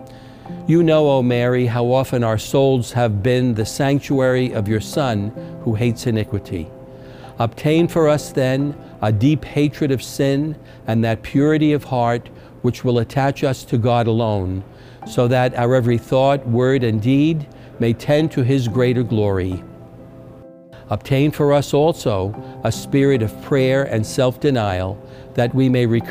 You know, O Mary, how often our souls have been the sanctuary of your Son who hates iniquity. Obtain for us, then, a deep hatred of sin and that purity of heart which will attach us to God alone, so that our every thought, word, and deed may tend to His greater glory. Obtain for us also a spirit of prayer and self-denial, that we may recover